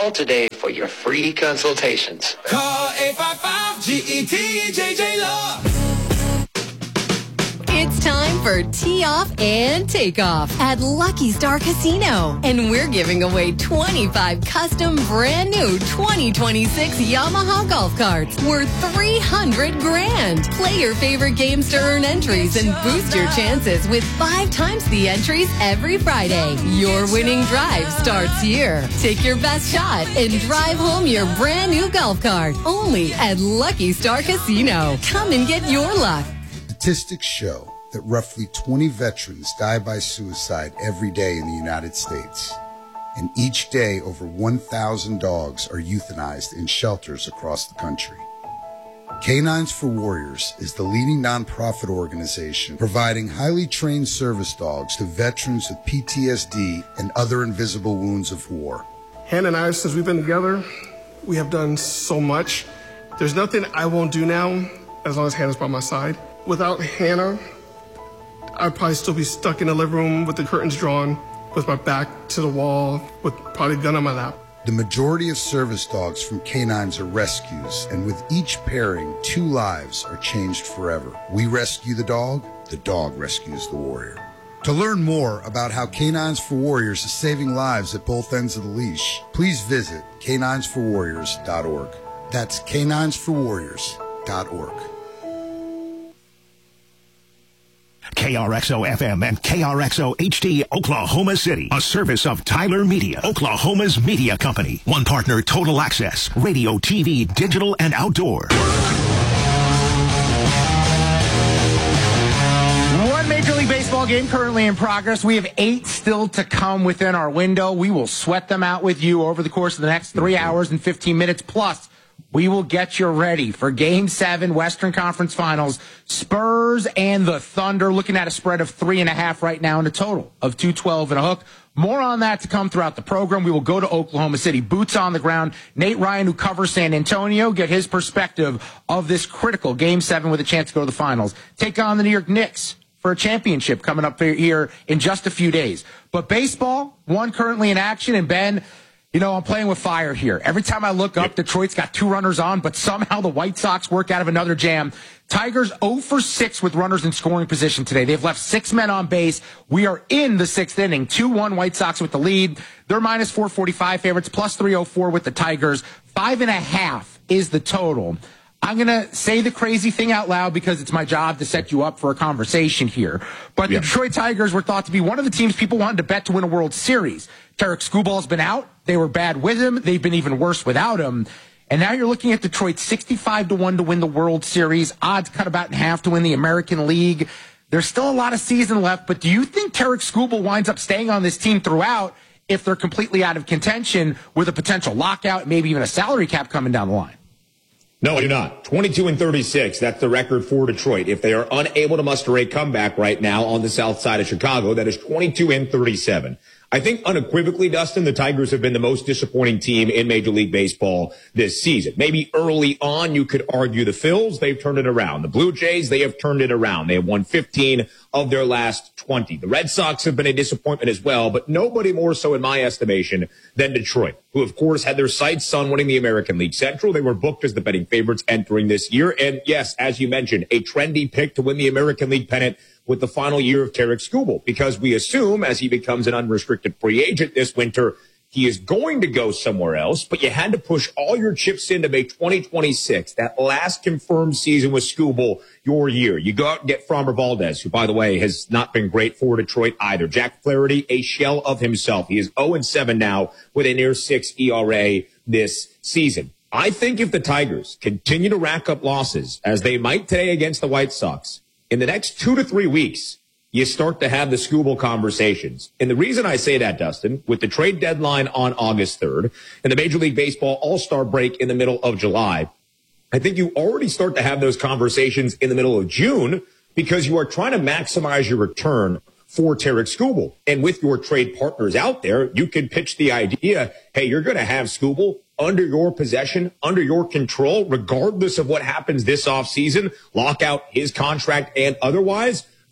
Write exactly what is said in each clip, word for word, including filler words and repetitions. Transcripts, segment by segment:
Call today for your free consultations. Call eight five five G E T J J Love. It's time for Tee Off and Takeoff at Lucky Star Casino. And we're giving away twenty-five custom brand new twenty twenty-six Yamaha golf carts worth three hundred grand. Play your favorite games to earn entries and boost your chances with five times the entries every Friday. Your winning drive starts here. Take your best shot and drive home your brand new golf cart. Only at Lucky Star Casino. Come and get your luck. Statistics show that roughly twenty veterans die by suicide every day in the United States. And each day, over one thousand dogs are euthanized in shelters across the country. Canines for Warriors is the leading nonprofit organization providing highly trained service dogs to veterans with P T S D and other invisible wounds of war. Hannah and I, since we've been together, we have done so much. There's nothing I won't do now as long as Hannah's by my side. Without Hannah, I'd probably still be stuck in the living room with the curtains drawn, with my back to the wall, with probably a gun on my lap. The majority of service dogs from canines are rescues, and with each pairing, two lives are changed forever. We rescue the dog, the dog rescues the warrior. To learn more about how Canines for Warriors is saving lives at both ends of the leash, please visit canines for warriors dot org. That's canines for warriors dot org. K R X O F M and K R X O H D Oklahoma City, a service of Tyler Media, Oklahoma's media company. One partner, Total Access, radio, T V, digital, and outdoor. One Major League Baseball game currently in progress. We have eight still to come within our window. We will sweat them out with you over the course of the next three hours and fifteen minutes. Plus, we will get you ready for Game seven, Western Conference Finals. Spurs and the Thunder looking at a spread of three and a half right now and a total of two twelve and a hook. More on that to come throughout the program. We will go to Oklahoma City, boots on the ground. Nate Ryan, who covers San Antonio, get his perspective of this critical Game seven with a chance to go to the finals. Take on the New York Knicks for a championship coming up here in just a few days. But baseball, one currently in action, and Ben, you know, I'm playing with fire here. Every time I look up, Detroit's got two runners on, but somehow the White Sox work out of another jam. Tigers oh for six with runners in scoring position today. They've left six men on base. We are in the sixth inning. two one White Sox with the lead. They're minus four forty-five favorites, plus three oh four with the Tigers. Five and a half is the total. I'm going to say the crazy thing out loud because it's my job to set you up for a conversation here. But yeah. The Detroit Tigers were thought to be one of the teams people wanted to bet to win a World Series. Tarek Skubal's been out. They were bad with him. They've been even worse without him. And now you're looking at Detroit sixty-five to one to win the World Series. Odds cut about in half to win the American League. There's still a lot of season left, but do you think Tarek Skubal winds up staying on this team throughout if they're completely out of contention with a potential lockout, maybe even a salary cap coming down the line? No, I do not. twenty-two and thirty-six. That's the record for Detroit. If they are unable to muster a comeback right now on the south side of Chicago, that is twenty-two and thirty-seven. I think unequivocally, Dustin, the Tigers have been the most disappointing team in Major League Baseball this season. Maybe early on, you could argue the Phils, they've turned it around. The Blue Jays, they have turned it around. They have won fifteen of their last twenty. The Red Sox have been a disappointment as well, but nobody more so in my estimation than Detroit, who of course had their sights on winning the American League Central. They were booked as the betting favorites entering this year. And yes, as you mentioned, a trendy pick to win the American League pennant with the final year of Tarek Skubal, because we assume as he becomes an unrestricted free agent this winter, he is going to go somewhere else, but you had to push all your chips in to make twenty twenty-six, that last confirmed season with Skubal, your year. You go out and get Framber Valdez, who, by the way, has not been great for Detroit either. Jack Flaherty, a shell of himself. He is oh and seven now with a near six E R A this season. I think if the Tigers continue to rack up losses, as they might today against the White Sox, in the next two to three weeks, you start to have the Skubal conversations. And the reason I say that, Dustin, with the trade deadline on August third and the Major League Baseball All-Star break in the middle of July, I think you already start to have those conversations in the middle of June because you are trying to maximize your return for Tarek Skubal. And with your trade partners out there, you can pitch the idea, hey, you're going to have Skubal under your possession, under your control, regardless of what happens this offseason, lock out his contract and otherwise,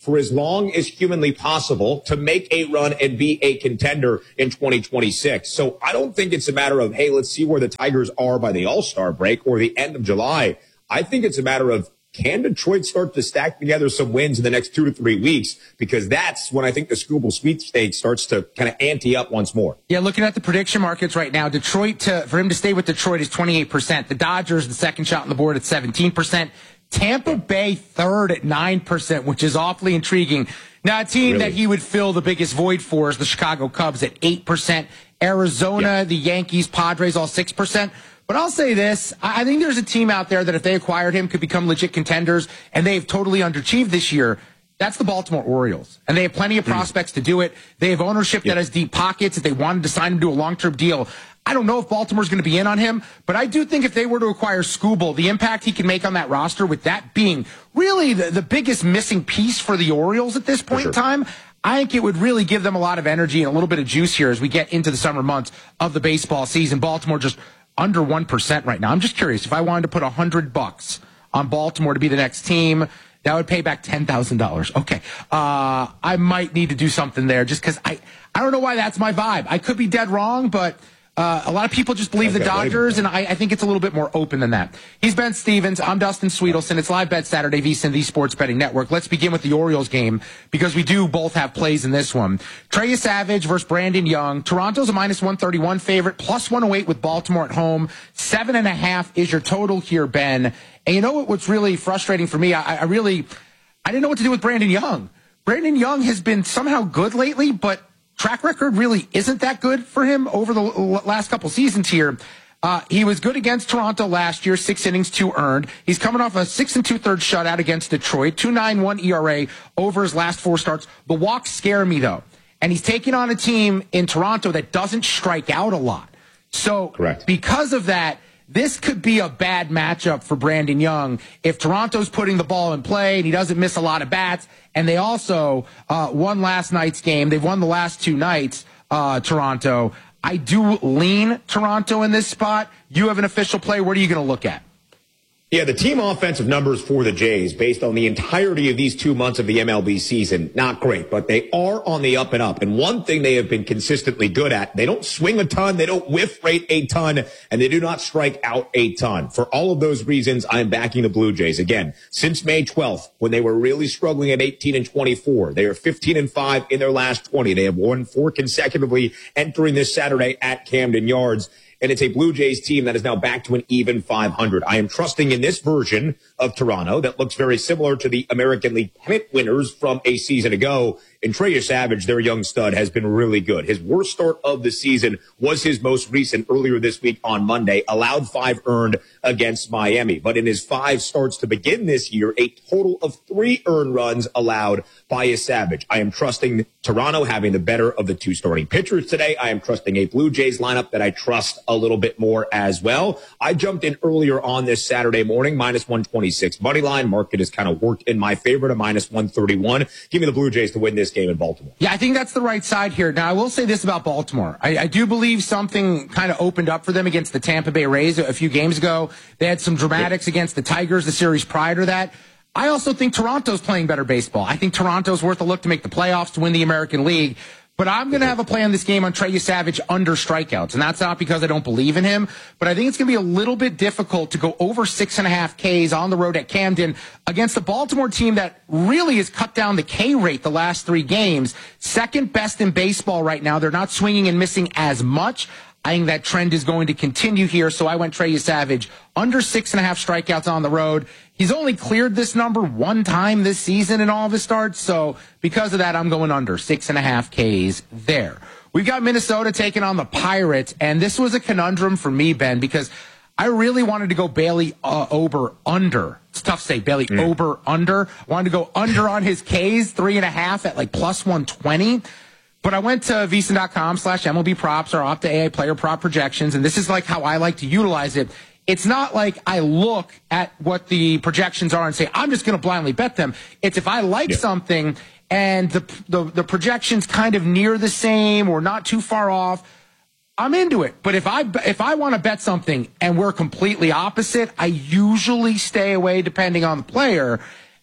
for as long as humanly possible to make a run and be a contender in twenty twenty-six. So I don't think it's a matter of, hey, let's see where the Tigers are by the All-Star break or the end of July. I think it's a matter of, can Detroit start to stack together some wins in the next two to three weeks? Because that's when I think the Scooball sweepstakes starts to kind of ante up once more. Yeah, looking at the prediction markets right now, Detroit, to, for him to stay with Detroit is twenty-eight percent. The Dodgers, the second shot on the board at seventeen percent. Tampa Bay third at nine percent, which is awfully intriguing. Now, a team really? that he would fill the biggest void for is the Chicago Cubs at eight percent. Arizona, yeah. the Yankees, Padres, all six percent. But I'll say this, I think there's a team out there that if they acquired him could become legit contenders, and they've totally underachieved this year. That's the Baltimore Orioles. And they have plenty of prospects mm. to do it. They have ownership yep. that has deep pockets. If they wanted to sign him to a long-term deal, I don't know if Baltimore's going to be in on him, but I do think if they were to acquire Scooball, the impact he can make on that roster, with that being really the, the biggest missing piece for the Orioles at this point sure. in time, I think it would really give them a lot of energy and a little bit of juice here as we get into the summer months of the baseball season. Baltimore just under one percent right now. I'm just curious, if I wanted to put one hundred bucks on Baltimore to be the next team, that would pay back ten thousand dollars. Okay. Uh, I might need to do something there just because I, I don't know why that's my vibe. I could be dead wrong, but uh, a lot of people just believe okay, the Dodgers, and I, I think it's a little bit more open than that. He's Ben Stevens. I'm Dustin Sweetelson. It's Live Bet Saturday, VSiN, the Sports Betting Network. Let's begin with the Orioles game because we do both have plays in this one. Trey Savage versus Brandon Young. Toronto's a minus one thirty-one favorite, plus one oh eight with Baltimore at home. Seven and a half is your total here, Ben. And you know what, what's really frustrating for me? I, I really, I didn't know what to do with Brandon Young. Brandon Young has been somehow good lately, but track record really isn't that good for him over the last couple seasons here. Uh, he was good against Toronto last year, six innings, two earned. He's coming off a six and two-thirds shutout against Detroit, two point nine one E R A over his last four starts. The walks scare me, though. And he's taking on a team in Toronto that doesn't strike out a lot. So Correct. Because of that, this could be a bad matchup for Brandon Young if Toronto's putting the ball in play and he doesn't miss a lot of bats. And they also uh, won last night's game. They've won the last two nights, uh, Toronto. I do lean Toronto in this spot. You have an official play. What are you going to look at? Yeah, the team offensive numbers for the Jays, based on the entirety of these two months of the M L B season, not great, but they are on the up and up. And one thing they have been consistently good at, they don't swing a ton, they don't whiff rate a ton, and they do not strike out a ton. For all of those reasons, I'm backing the Blue Jays. Again, since May twelfth, when they were really struggling at eighteen and twenty-four, they are fifteen and five in their last twenty. They have won four consecutively entering this Saturday at Camden Yards. And it's a Blue Jays team that is now back to an even five hundred. I am trusting in this version of Toronto that looks very similar to the American League pennant winners from a season ago. And Trey Savage, their young stud, has been really good. His worst start of the season was his most recent earlier this week on Monday, allowed five earned against Miami. But in his five starts to begin this year, a total of three earned runs allowed by Savage. I am trusting Toronto having the better of the two starting pitchers today. I am trusting a Blue Jays lineup that I trust a little bit more as well. I jumped in earlier on this Saturday morning, minus one twenty-six money line. Market has kind of worked in my favor to minus one thirty-one. Give me the Blue Jays to win this game in Baltimore. Yeah, I think that's the right side here. Now, I will say this about Baltimore. I, I do believe something kind of opened up for them against the Tampa Bay Rays a few games ago. They had some dramatics yeah. against the Tigers the series prior to that. I also think Toronto's playing better baseball. I think Toronto's worth a look to make the playoffs, to win the American League. But I'm going to have a play on this game on Trey Savage under strikeouts. And that's not because I don't believe in him, but I think it's going to be a little bit difficult to go over six and a half Ks on the road at Camden against the Baltimore team that really has cut down the K rate the last three games. Second best in baseball right now. They're not swinging and missing as much. I think that trend is going to continue here, so I went Trey Savage under six and a half strikeouts on the road. He's only cleared this number one time this season in all of his starts, so because of that, I'm going under six and a half Ks there. We've got Minnesota taking on the Pirates, and this was a conundrum for me, Ben, because I really wanted to go Bailey uh, Ober under. It's tough to say, Bailey mm. Ober under. Wanted to go under on his Ks, three and a half at like plus one twenty. But I went to VSiN.com slash MLB props or Opta A I player prop projections, and this is like how I like to utilize it. It's not like I look at what the projections are and say, I'm just going to blindly bet them. It's if I like yeah. something and the, the the projections kind of near the same or not too far off, I'm into it. But if I if I want to bet something and we're completely opposite, I usually stay away depending on the player.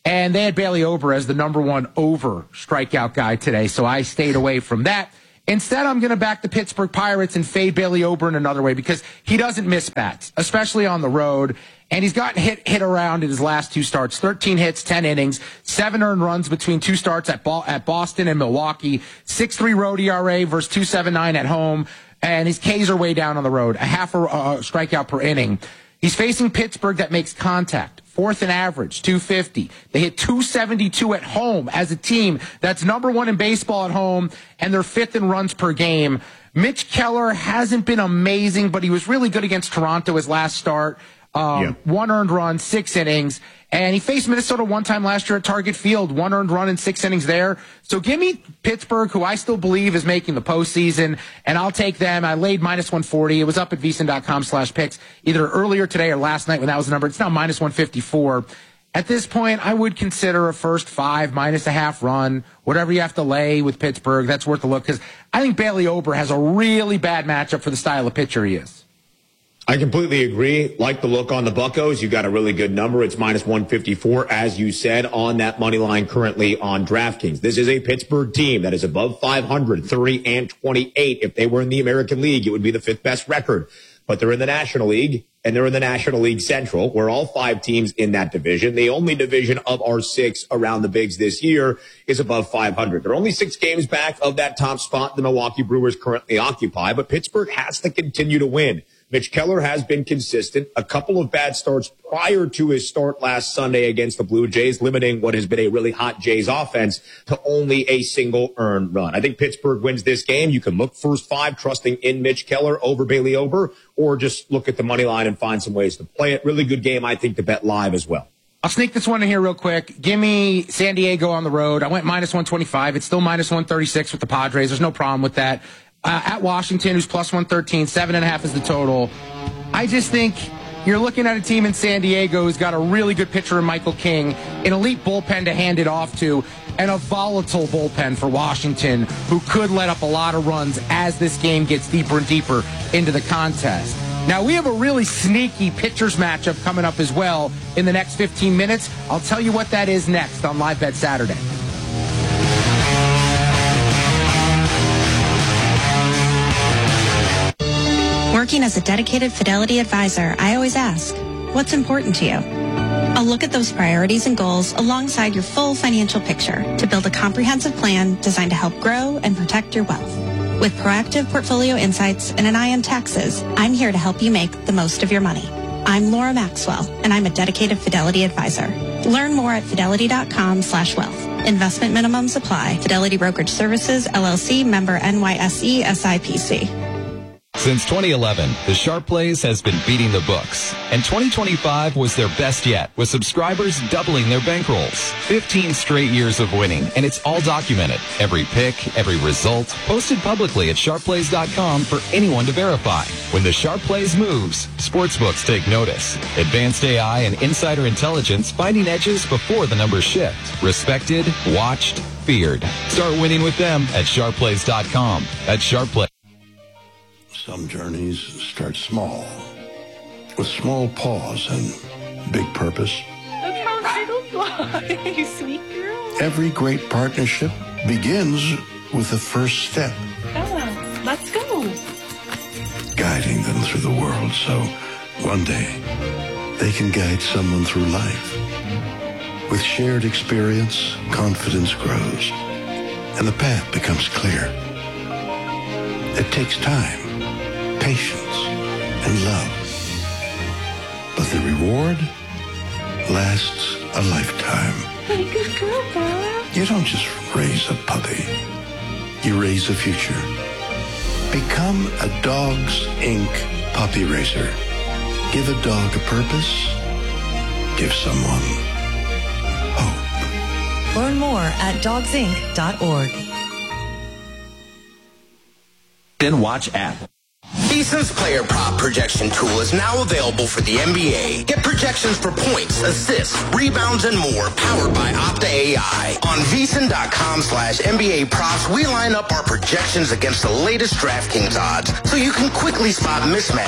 And they had Bailey Ober as the number one over strikeout guy today, so I stayed away from that. Instead, I'm going to back the Pittsburgh Pirates and fade Bailey Ober in another way because he doesn't miss bats, especially on the road. And he's gotten hit hit around in his last two starts, thirteen hits, ten innings, seven earned runs between two starts at, Bo- at Boston and Milwaukee, six three road E R A versus two seventy-nine at home, and his Ks are way down on the road, a half a uh, strikeout per inning. He's facing Pittsburgh that makes contact, fourth in average, two fifty. They hit two seventy-two at home as a team that's number one in baseball at home, and they're fifth in runs per game. Mitch Keller hasn't been amazing, but he was really good against Toronto his last start. Um, yeah. One earned run, six innings. And he faced Minnesota one time last year at Target Field, one earned run in six innings there. So give me Pittsburgh, who I still believe is making the postseason, and I'll take them. I laid minus one forty. It was up at VSiN.com slash picks either earlier today or last night when that was the number. It's now minus one fifty-four. At this point, I would consider a first five minus a half run, whatever you have to lay with Pittsburgh. That's worth a look because I think Bailey Ober has a really bad matchup for the style of pitcher he is. I completely agree. Like the look on the Buccos, you got a really good number. It's minus one fifty-four, as you said, on that money line currently on DraftKings. This is a Pittsburgh team that is above five hundred, thirty and twenty-eight. If they were in the American League, it would be the fifth best record. But they're in the National League, and they're in the National League Central. We're all five teams in that division. The only division of our six around the bigs this year is above five hundred. They're only six games back of that top spot the Milwaukee Brewers currently occupy, but Pittsburgh has to continue to win. Mitch Keller has been consistent. A couple of bad starts prior to his start last Sunday against the Blue Jays, limiting what has been a really hot Jays offense to only a single earned run. I think Pittsburgh wins this game. You can look first five, trusting in Mitch Keller over Bailey Ober, or just look at the money line and find some ways to play it. Really good game, I think, to bet live as well. I'll sneak this one in here real quick. Give me San Diego on the road. I went minus one twenty-five. It's still minus one thirty-six with the Padres. There's no problem with that. Uh, at Washington, who's plus one thirteen, seven and a half is the total. I just think you're looking at a team in San Diego who's got a really good pitcher in Michael King, an elite bullpen to hand it off to, and a volatile bullpen for Washington who could let up a lot of runs as this game gets deeper and deeper into the contest. Now, we have a really sneaky pitchers matchup coming up as well in the next fifteen minutes. I'll tell you what that is next on Live Bet Saturday. Working as a dedicated Fidelity advisor, I always ask, what's important to you? I'll look at those priorities and goals alongside your full financial picture to build a comprehensive plan designed to help grow and protect your wealth. With proactive portfolio insights and an eye on taxes, I'm here to help you make the most of your money. I'm Laura Maxwell, and I'm a dedicated Fidelity advisor. Learn more at fidelity.com slash wealth. Investment minimums apply. Fidelity Brokerage Services, L L C, member N Y S E, S I P C. Since twenty eleven, the Sharp Plays has been beating the books, and twenty twenty-five was their best yet, with subscribers doubling their bankrolls. fifteen straight years of winning, and it's all documented. Every pick, every result, posted publicly at sharp plays dot com for anyone to verify. When the Sharp Plays moves, sportsbooks take notice. Advanced A I and insider intelligence finding edges before the numbers shift. Respected, watched, feared. Start winning with them at sharp plays dot com. That's Sharp Plays. Some journeys start small, with small pause and big purpose. That's how it'll fly, you sweet girl. Every great partnership begins with the first step. Oh, let's go. Guiding them through the world so one day they can guide someone through life. With shared experience, confidence grows, and the path becomes clear. It takes time, patience, and love. But the reward lasts a lifetime. Hey, good girl, Bella. You don't just raise a puppy. You raise a future. Become a Dogs Incorporated puppy raiser. Give a dog a purpose. Give someone hope. Learn more at dogs inc dot org. Then watch app. VSiN's player prop projection tool is now available for the N B A. Get projections for points, assists, rebounds, and more powered by Opta A I. On VSiN.com slash NBA props, we line up our projections against the latest DraftKings odds so you can quickly spot mismatches